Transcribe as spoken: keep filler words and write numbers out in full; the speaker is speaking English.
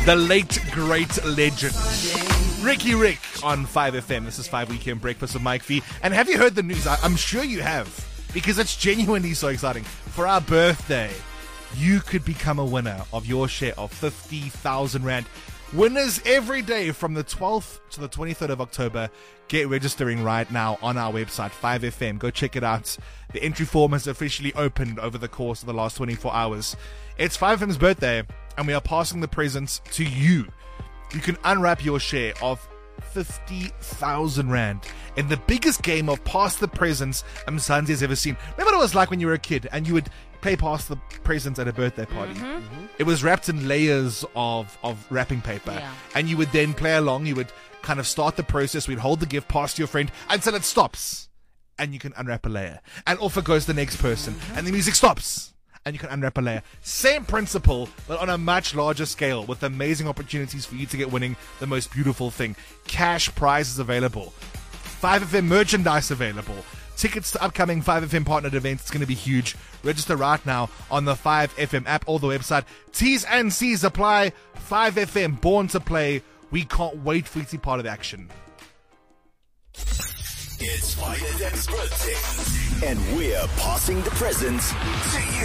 The late, great legend, Ricky Rick on five F M. This is five Weekend Breakfast with Mike V. And have you heard the news? I- I'm sure you have, because it's genuinely so exciting. For our birthday, you could become a winner of your share of fifty thousand Rand. Winners every day from the twelfth to the twenty-third of October. Get registering right now on our website, five F M. Go check it out. The entry form has officially opened over the course of the last twenty-four hours. It's five F M's birthday, and we are passing the presents to you. You can unwrap your share of fifty thousand Rand in the biggest game of Pass the Presents Mzansi has ever seen. Remember what it was like when you were a kid and you would play Pass the Presents at a birthday party? Mm-hmm. Mm-hmm. It was wrapped in layers of, of wrapping paper. Yeah. And you would then play along. You would kind of start the process. We'd hold the gift past your friend until it stops. And you can unwrap a layer. And off it goes the next person. Mm-hmm. And the music stops. And you can unwrap a layer. Same principle, but on a much larger scale, with amazing opportunities for you to get winning the most beautiful thing. Cash prizes available. five F M merchandise available. Tickets to upcoming five F M partnered events. It's going to be huge. Register right now on the five F M app or the website. T's and C's apply. five F M, born to play. We can't wait for you to be part of the action. It's five F M's birthday, and we're passing the presents to you.